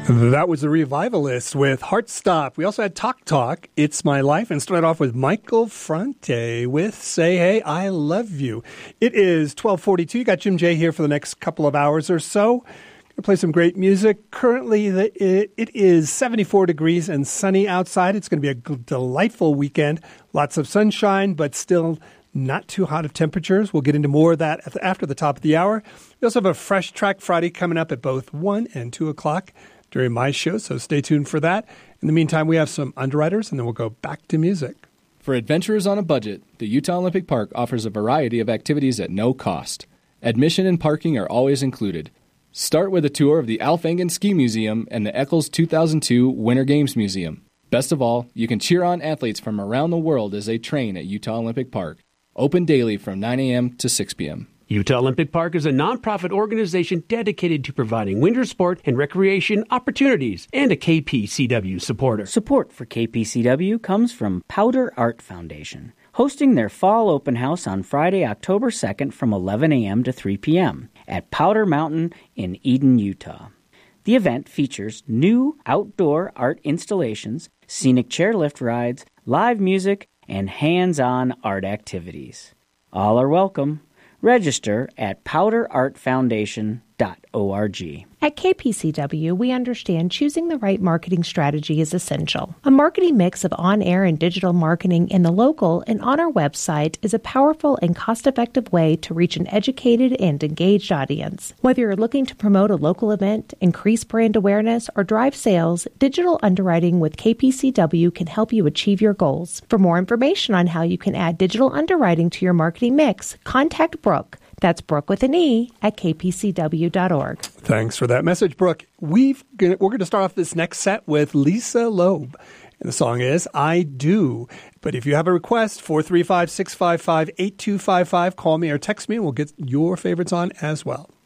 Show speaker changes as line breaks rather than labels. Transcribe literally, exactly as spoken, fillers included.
That was the Revivalists with Heartstop. We also had Talk Talk, It's My Life, and started off with Michael Franti with Say Hey, I Love You. It is twelve forty-two. You got Jim J here for the next couple of hours or so. Going to play some great music. Currently, it is seventy-four degrees and sunny outside. It's going to be a delightful weekend. Lots of sunshine, but still not too hot of temperatures. We'll get into more of that after the top of the hour. We also have a Fresh Track Friday coming up at both one and two o'clock during my show, so stay tuned for that. In the meantime, we have some underwriters, and then we'll go back to music.
For adventurers on a budget, the Utah Olympic Park offers a variety of activities at no cost. Admission and parking are always included. Start with a tour of the Alf-Engen Ski Museum and the Eccles two thousand two Winter Games Museum. Best of all, you can cheer on athletes from around the world as they train at Utah Olympic Park. Open daily from nine a.m. to six p.m.
Utah Olympic Park is a nonprofit organization dedicated to providing winter sport and recreation opportunities and a K P C W supporter.
Support for K P C W comes from Powder Art Foundation, hosting their fall open house on Friday, October second from eleven a.m. to three p.m. at Powder Mountain in Eden, Utah. The event features new outdoor art installations, scenic chairlift rides, live music, and hands-on art activities. All are welcome. Register at powder art foundation dot org.
At K P C W, we understand choosing the right marketing strategy is essential. A marketing mix of on-air and digital marketing in the local and on our website is a powerful and cost-effective way to reach an educated and engaged audience. Whether you're looking to promote a local event, increase brand awareness, or drive sales, digital underwriting with K P C W can help you achieve your goals. For more information on how you can add digital underwriting to your marketing mix, contact Brooke. That's Brooke with an E at k p c w dot org.
Thanks for that message, Brooke. We've, we're going to start off this next set with Lisa Loeb. And the song is I Do. But if you have a request, four three five, six five five, eight two five five, call me or text me and we'll get your favorites on as well.